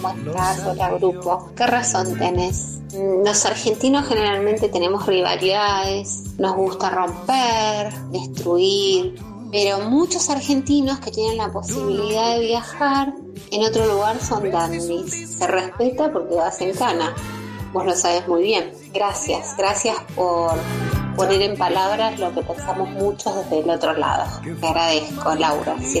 ¿Cómo estás? Hola, grupo. ¿Qué razón tenés? Los argentinos generalmente tenemos rivalidades, nos gusta romper, destruir, pero muchos argentinos que tienen la posibilidad de viajar en otro lugar son dandis. Se respeta porque vas en cana. Vos lo sabés muy bien. Gracias por poner en palabras lo que pensamos muchos desde el otro lado. Te agradezco, Laura.